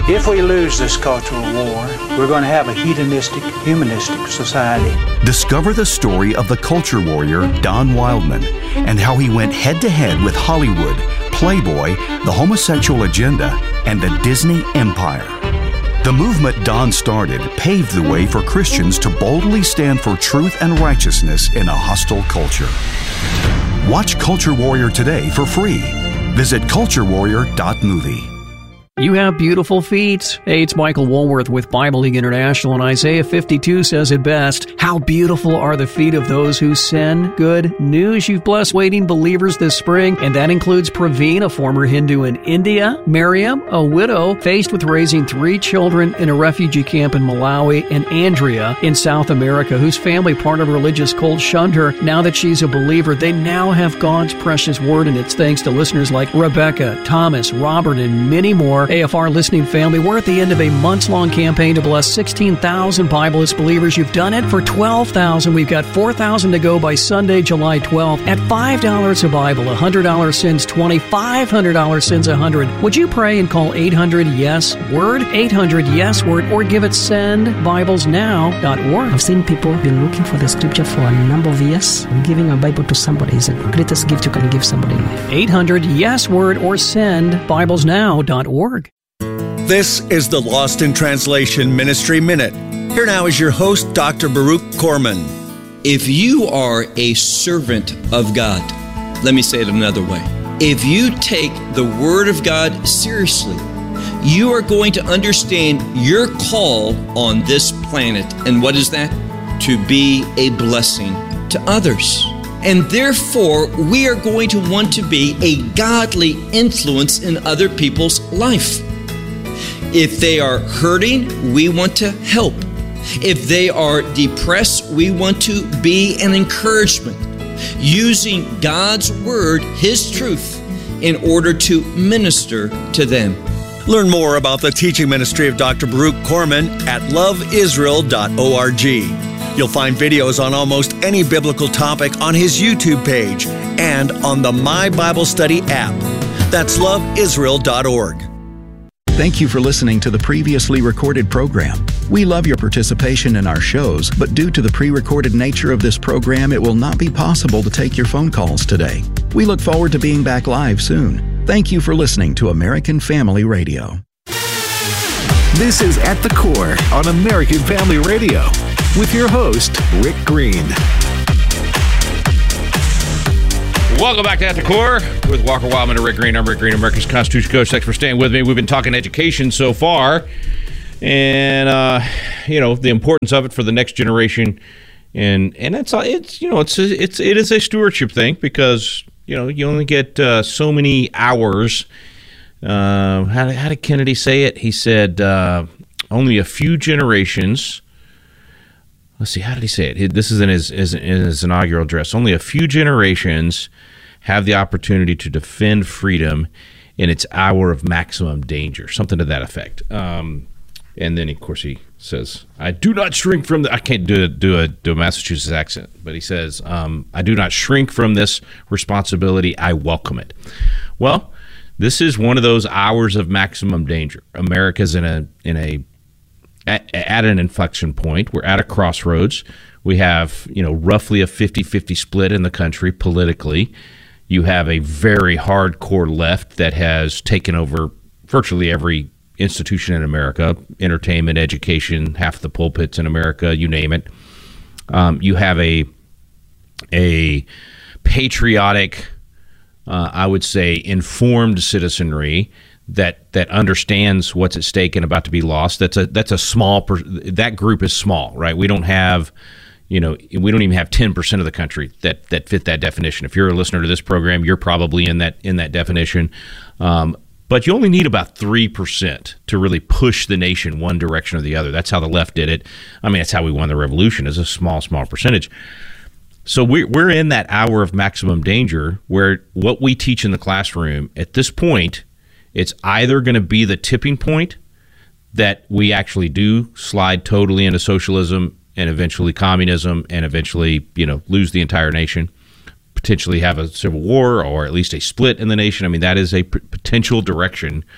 If we lose this cultural war, we're going to have a hedonistic, humanistic society. Discover the story of the culture warrior Don Wildman and how he went head-to-head with Hollywood, Playboy, the homosexual agenda, and the Disney Empire. The movement Don started paved the way for Christians to boldly stand for truth and righteousness in a hostile culture. Watch Culture Warrior today for free. Visit culturewarrior.movie. You have beautiful feet. Hey, it's Michael Woolworth with Bible League International, and Isaiah 52 says it best. How beautiful are the feet of those who send good news. You've blessed waiting believers this spring, and that includes Praveen, a former Hindu in India, Miriam, a widow faced with raising 3 children in a refugee camp in Malawi, and Andrea in South America, whose family, part of a religious cult, shunned her. Now that she's a believer, they now have God's precious word, and it's thanks to listeners like Rebecca, Thomas, Robert, and many more. AFR listening family, we're at the end of a months-long campaign to bless 16,000 Bibleist believers. You've done it for 12,000. We've got 4,000 to go by Sunday, July 12th. At $5 a Bible, $100 sends 20, $500 sends 100. Would you pray and call 800-YES-WORD, 800-YES-WORD, or give it sendbiblesnow.org. I've seen people been looking for the scripture for a number of years. Giving a Bible to somebody is the greatest gift you can give somebody in life. 800-YES-WORD or sendbiblesnow.org. This is the Lost in Translation Ministry Minute. Here now is your host, Dr. Baruch Korman. If you are a servant of God, let me say it another way. If you take the Word of God seriously, you are going to understand your call on this planet. And what is that? To be a blessing to others. And therefore, we are going to want to be a godly influence in other people's life. If they are hurting, we want to help. If they are depressed, we want to be an encouragement, using God's Word, His truth, in order to minister to them. Learn more about the teaching ministry of Dr. Baruch Korman at loveisrael.org. You'll find videos on almost any biblical topic on his YouTube page and on the My Bible Study app. That's loveisrael.org. Thank you for listening to the previously recorded program. We love your participation in our shows, but due to the pre-recorded nature of this program, it will not be possible to take your phone calls today. We look forward to being back live soon. Thank you for listening to American Family Radio. This is At the Core on American Family Radio with your host, Rick Green. Welcome back to At the Core with Walker Wildman and Rick Green. I'm Rick Green, America's Constitution Coach. Thanks for staying with me. We've been talking education so far, and the importance of it for the next generation, and it is a stewardship thing because you only get so many hours. How did Kennedy say it? He said only a few generations. Let's see, how did he say it? This is in his inaugural address. Only a few generations have the opportunity to defend freedom in its hour of maximum danger, something to that effect. And then, of course, he says, I do not shrink from I can't do a Massachusetts accent, but he says, I do not shrink from this responsibility. I welcome it. Well, this is one of those hours of maximum danger. America's at an inflection point. We're at a crossroads. We have, roughly a 50-50 split in the country politically. You have a very hardcore left that has taken over virtually every institution in America, entertainment, education, half the pulpits in America, you name it. You have a patriotic, I would say, informed citizenry that understands what's at stake and about to be lost. That's a small that group is small, right? We don't have, we don't even have 10% of the country that fit that definition. If you're a listener to this program, you're probably in that definition. But you only need about 3% to really push the nation one direction or the other. That's how the left did it. I mean, that's how we won the revolution, is a small percentage. So we're in that hour of maximum danger where what we teach in the classroom at this point, it's either going to be the tipping point that we actually do slide totally into socialism and eventually communism and eventually, lose the entire nation, potentially have a civil war or at least a split in the nation. I mean, that is a potential direction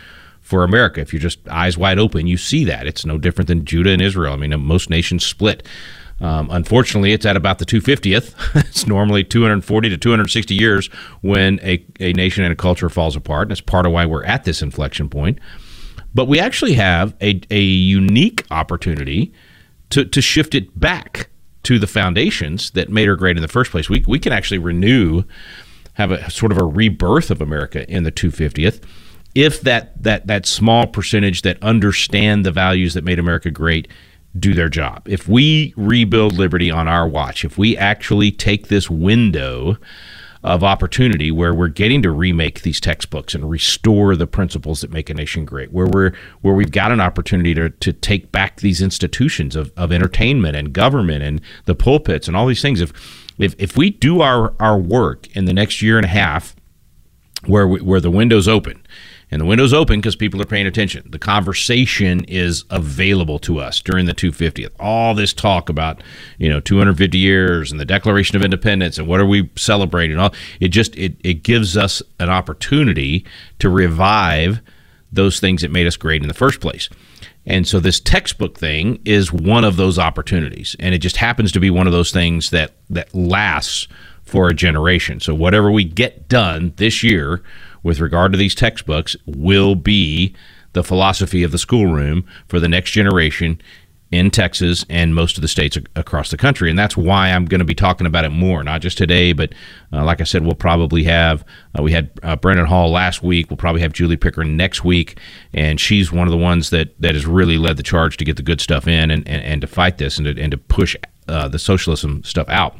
for America. If you're just eyes wide open, you see that. It's no different than Judah and Israel. I mean, most nations split. Unfortunately, it's at about the 250th. It's normally 240 to 260 years when a nation and a culture falls apart, and it's part of why we're at this inflection point. But we actually have a unique opportunity to shift it back to the foundations that made her great in the first place. We can actually have a sort of a rebirth of America in the 250th if that small percentage that understand the values that made America great do their job. If we rebuild liberty on our watch, if we actually take this window of opportunity where we're getting to remake these textbooks and restore the principles that make a nation great, where we've got an opportunity to take back these institutions of entertainment and government and the pulpits and all these things. If we do our work in the next year and a half where the window's open, and the window's open because people are paying attention. The conversation is available to us during the 250th. All this talk about 250 years and the Declaration of Independence and what are we celebrating? It gives us an opportunity to revive those things that made us great in the first place. And so this textbook thing is one of those opportunities, and it just happens to be one of those things that lasts for a generation. So whatever we get done this year with regard to these textbooks will be the philosophy of the schoolroom for the next generation in Texas and most of the states across the country. And that's why I'm going to be talking about it more, not just today, but like I said, we'll probably have, we had Brendan Hall last week. We'll probably have Julie Pickering next week. And she's one of the ones that has really led the charge to get the good stuff in and to fight this and to push the socialism stuff out.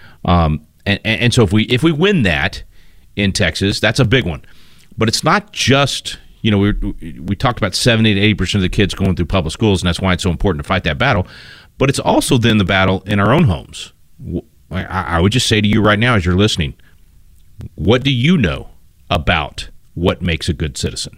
And so if we win that in Texas, that's a big one. But it's not just, we talked about 70 to 80% of the kids going through public schools, and that's why it's so important to fight that battle. But it's also then the battle in our own homes. I would just say to you right now as you're listening, what do you know about what makes a good citizen?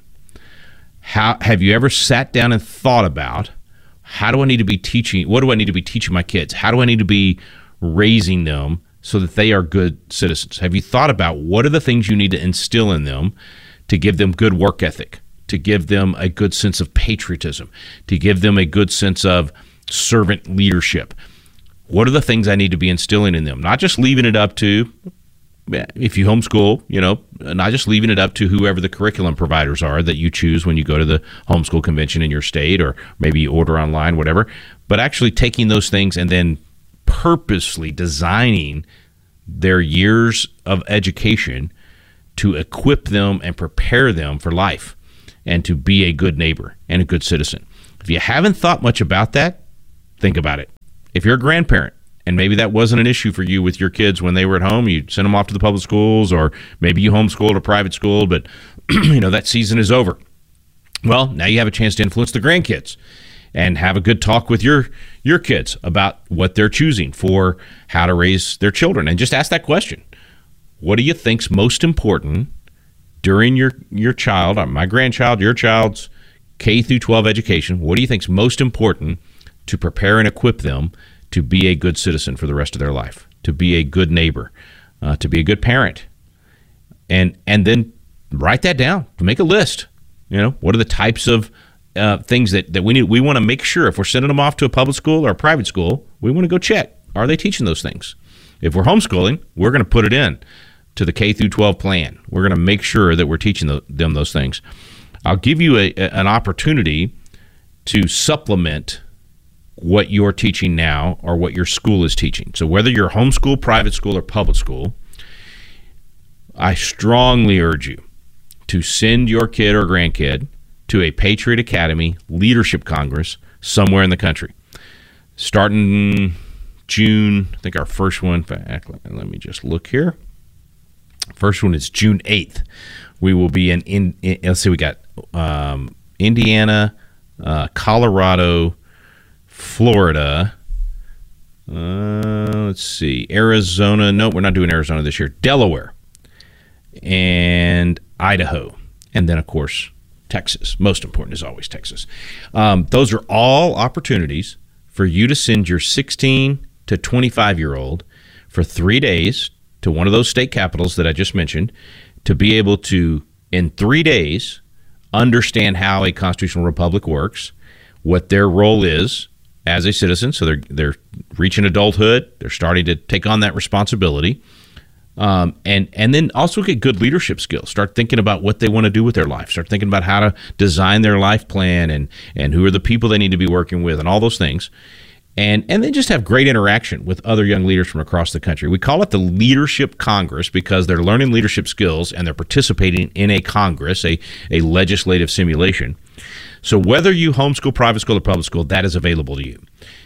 Have you ever sat down and thought about what do I need to be teaching my kids? How do I need to be raising them so that they are good citizens? Have you thought about what are the things you need to instill in them to give them good work ethic, to give them a good sense of patriotism, to give them a good sense of servant leadership? What are the things I need to be instilling in them? Not just leaving it up to, if you homeschool, not just leaving it up to whoever the curriculum providers are that you choose when you go to the homeschool convention in your state, or maybe you order online, whatever, but actually taking those things and then purposely designing their years of education to equip them and prepare them for life and to be a good neighbor and a good citizen. If you haven't thought much about that, think about it. If you're a grandparent and maybe that wasn't an issue for you with your kids when they were at home, you sent them off to the public schools, or maybe you homeschooled or private school, but that season is over. Well, now you have a chance to influence the grandkids and have a good talk with your kids about what they're choosing for how to raise their children. And just ask that question. What do you think's most important during your child, or my grandchild, your child's K through 12 education? What do you think's most important to prepare and equip them to be a good citizen for the rest of their life, to be a good neighbor, to be a good parent? And then write that down, make a list. What are the types of things that we need? We want to make sure if we're sending them off to a public school or a private school, we want to go check. Are they teaching those things? If we're homeschooling, we're going to put it in to the K through 12 plan. We're going to make sure that we're teaching them those things. I'll give you an opportunity to supplement what you're teaching now or what your school is teaching. So whether you're homeschool, private school, or public school, I strongly urge you to send your kid or grandkid to a Patriot Academy Leadership Congress somewhere in the country. Starting June, I think our first one, let me just look here. First one is June 8th. We will be in let's see, we got Indiana, Colorado, Florida, let's see, Arizona. No, we're not doing Arizona this year. Delaware and Idaho. And then, of course, Texas. Most important is always Texas. Those are all opportunities for you to send your 16 to 25-year-old for 3 days to one of those state capitals that I just mentioned, to be able to, in 3 days, understand how a constitutional republic works, what their role is as a citizen. So they're reaching adulthood. They're starting to take on that responsibility. And then also get good leadership skills. Start thinking about what they want to do with their life. Start thinking about how to design their life plan and who are the people they need to be working with and all those things. And then just have great interaction with other young leaders from across the country. We call it the Leadership Congress because they're learning leadership skills and they're participating in a Congress, a legislative simulation. So whether you homeschool, private school, or public school, that is available to you.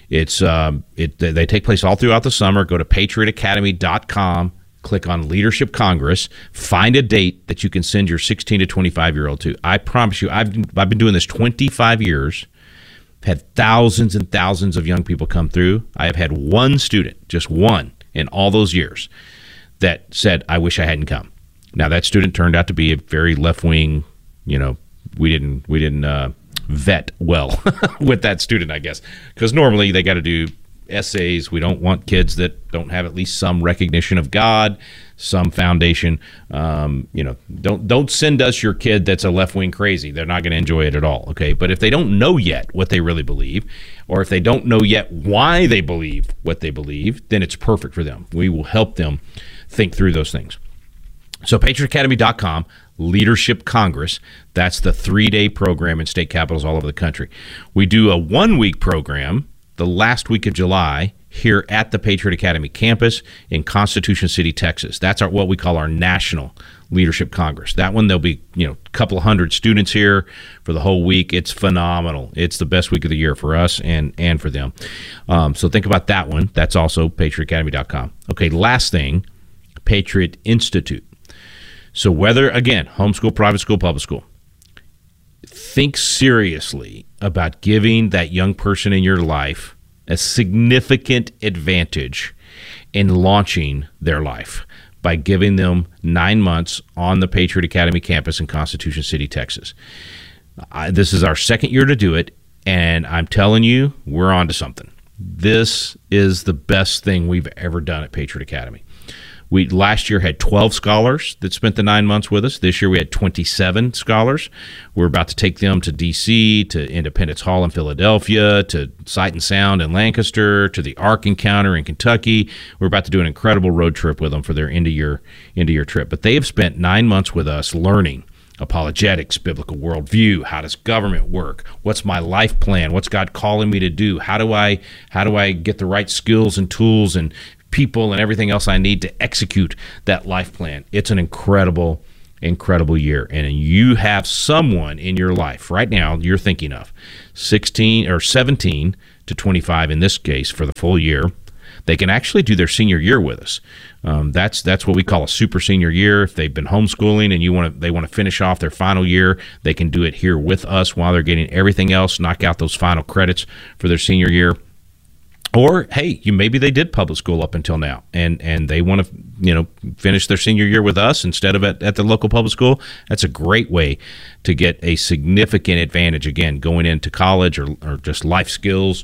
They take place all throughout the summer. Go to patriotacademy.com. Click on Leadership Congress, find a date that you can send your 16 to 25-year-old to. I promise you, I've been doing this 25 years, had thousands and thousands of young people come through. I have had one student, just one, in all those years that said, I wish I hadn't come. Now, that student turned out to be a very left-wing, we didn't vet well with that student, I guess, because normally they got to do essays. We don't want kids that don't have at least some recognition of God, some foundation. Don't send us your kid that's a left-wing crazy. They're not going to enjoy it at all, okay? But if they don't know yet what they really believe, or if they don't know yet why they believe what they believe, then it's perfect for them. We will help them think through those things. So patriotacademy.com, Leadership Congress, that's the 3-day program in state capitals all over the country. We do a 1-week program the last week of July here at the Patriot Academy campus in Constitution City, Texas. That's what we call our National Leadership Congress. That one, there'll be a couple of hundred students here for the whole week. It's phenomenal. It's the best week of the year for us and for them. So think about that one. That's also patriotacademy.com. Okay, last thing, Patriot Institute. So whether, again, homeschool, private school, public school, think seriously about giving that young person in your life a significant advantage in launching their life by giving them 9 months on the Patriot Academy campus in Constitution City, Texas. This is our second year to do it, and I'm telling you, we're on to something. This is the best thing we've ever done at Patriot Academy. We last year had 12 scholars that spent the 9 months with us. This year we had 27 scholars. We're about to take them to D.C., to Independence Hall in Philadelphia, to Sight and Sound in Lancaster, to the Ark Encounter in Kentucky. We're about to do an incredible road trip with them for their end-of-year trip. But they have spent 9 months with us learning apologetics, biblical worldview, how does government work, what's my life plan, what's God calling me to do, how do I get the right skills and tools and people and everything else I need to execute that life plan. It's an incredible year. And you have someone in your life right now you're thinking of, 16 or 17 to 25 in this case for the full year. They can actually do their senior year with us. That's what we call a super senior year. If they've been homeschooling and they want to finish off their final year, they can do it here with us while they're getting everything else, knock out those final credits for their senior year. Or, hey, maybe they did public school up until now, and they want to, finish their senior year with us instead of at the local public school. That's a great way to get a significant advantage, again, going into college or just life skills.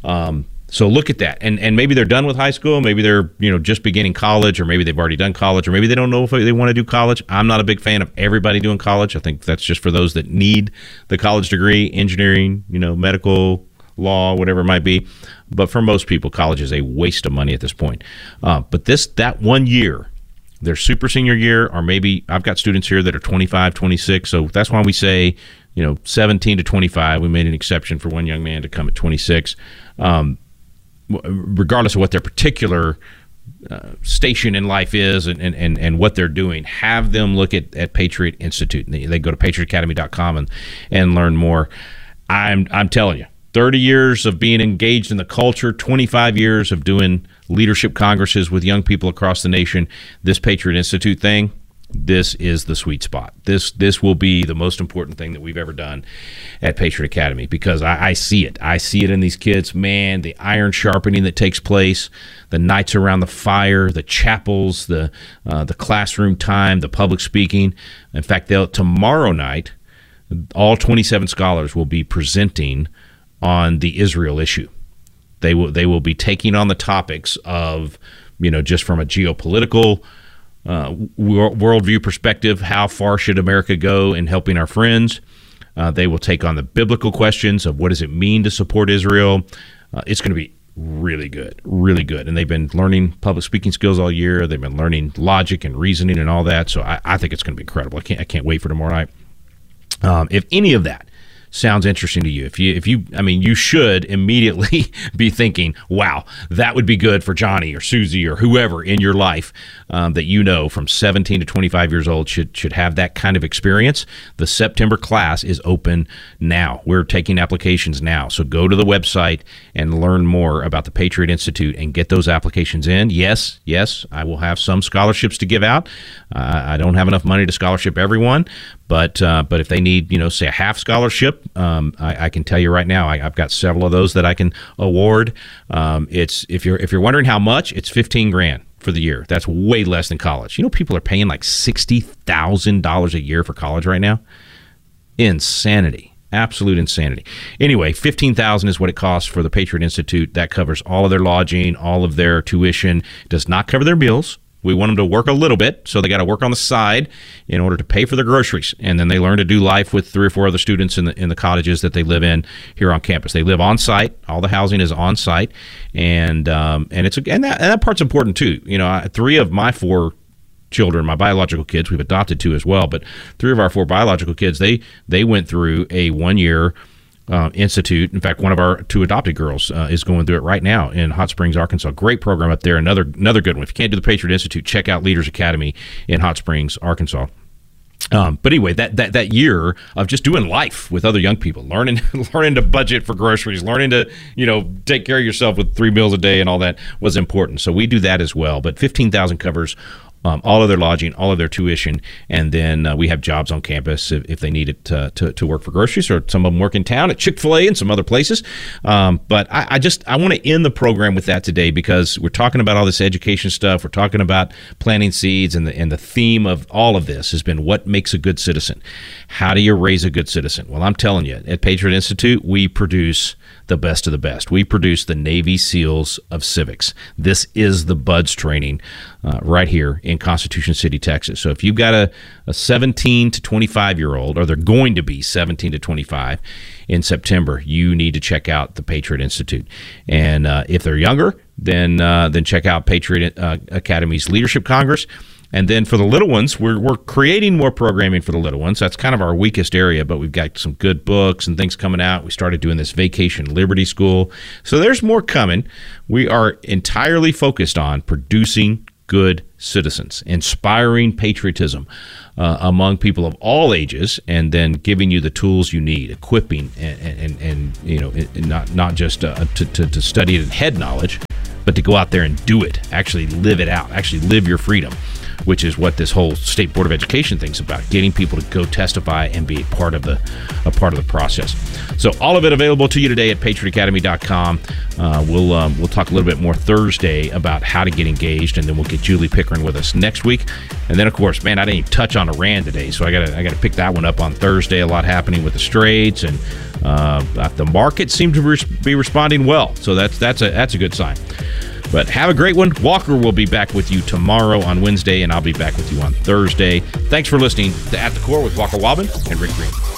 So look at that. And maybe they're done with high school. Maybe they're, just beginning college, or maybe they've already done college, or maybe they don't know if they want to do college. I'm not a big fan of everybody doing college. I think that's just for those that need the college degree, engineering, medical, law, whatever it might be. But for most people, college is a waste of money at this point. But that 1 year, their super senior year, or maybe I've got students here that are 25, 26. So that's why we say, 17 to 25. We made an exception for one young man to come at 26. Regardless of what their particular station in life is and what they're doing, have them look at Patriot Institute. They go to patriotacademy.com and learn more. I'm telling you, 30 years of being engaged in the culture, 25 years of doing leadership congresses with young people across the nation. This Patriot Institute thing, this is the sweet spot. This will be the most important thing that we've ever done at Patriot Academy, because I see it. I see it in these kids. Man, the iron sharpening that takes place, the nights around the fire, the chapels, the classroom time, the public speaking. In fact, tomorrow night, all 27 scholars will be presenting on the Israel issue. They will be taking on the topics of, just from a geopolitical worldview perspective, how far should America go in helping our friends? They will take on the biblical questions of what does it mean to support Israel. It's going to be really good. And they've been learning public speaking skills all year. They've been learning logic and reasoning and all that. So I think it's going to be incredible. I can't wait for tomorrow night. If any of that sounds interesting to you, you should immediately be thinking, wow, that would be good for Johnny or Susie or whoever in your life that you know from 17 to 25 years old should have that kind of experience. The September class is open now. We're taking applications now. So go to the website and learn more about the Patriot Institute and get those applications in. Yes, I will have some scholarships to give out. I don't have enough money to scholarship everyone, but if they need, say a half scholarship, I can tell you right now, I've got several of those that I can award. It's if you're wondering how much, it's $15,000 for the year. That's way less than college. People are paying like $60,000 a year for college right now. Insanity. Absolute insanity. Anyway, $15,000 is what it costs for the Patriot Institute. That covers all of their lodging, all of their tuition. Does not cover their meals. We want them to work a little bit, so they got to work on the side in order to pay for their groceries, and then they learn to do life with 3 or 4 other students in the cottages that they live in here on campus. They live on site; all the housing is on site, and that part's important too. 3 of my 4 children, my biological kids, we've adopted 2 as well, but 3 of our 4 biological kids, they went through a 1-year institute. In fact, one of our 2 adopted girls is going through it right now in Hot Springs, Arkansas. Great program up there. Another good one. If you can't do the Patriot Institute, check out Leaders Academy in Hot Springs, Arkansas. But anyway, that year of just doing life with other young people, learning to budget for groceries, learning to take care of yourself with 3 meals a day and all that was important. So we do that as well. But $15,000 covers all of their lodging, all of their tuition, and then we have jobs on campus if they need it to work for groceries, or some of them work in town at Chick-fil-A and some other places. But I want to end the program with that today, because we're talking about all this education stuff. We're talking about planting seeds, and the theme of all of this has been what makes a good citizen. How do you raise a good citizen? Well, I'm telling you, at Patriot Institute, we produce the best of the best. We produce the Navy SEALs of civics. This is the BUDS training right here in Constitution City, Texas. So if you've got a 17 to 25-year-old, or they're going to be 17 to 25 in September, you need to check out the Patriot Institute. And if they're younger, then check out Patriot Academy's Leadership Congress. And then for the little ones, we're creating more programming for the little ones. That's kind of our weakest area, but we've got some good books and things coming out. We started doing this Vacation Liberty School. So there's more coming. We are entirely focused on producing good citizens, inspiring patriotism among people of all ages, and then giving you the tools you need, equipping and not just to study it in head knowledge, but to go out there and do it, actually live it out, actually live your freedom, which is what this whole State Board of Education thing's about, getting people to go testify and be a part of the process. So all of it available to you today at patriotacademy.com. We'll talk a little bit more Thursday about how to get engaged, and then we'll get Julie Pickering with us next week. And then, of course, man, I didn't even touch on Iran today, so I gotta pick that one up on Thursday. A lot happening with the Straits, and the market seemed to be responding well, so that's a good sign. But have a great one. Walker will be back with you tomorrow on Wednesday, and I'll be back with you on Thursday. Thanks for listening to At the Core with Walker Wildman and Rick Green.